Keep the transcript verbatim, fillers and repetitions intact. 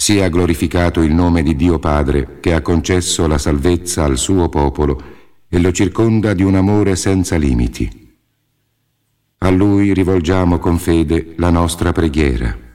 Sia glorificato il nome di Dio Padre, che ha concesso la salvezza al suo popolo e lo circonda di un amore senza limiti. A Lui rivolgiamo con fede la nostra preghiera.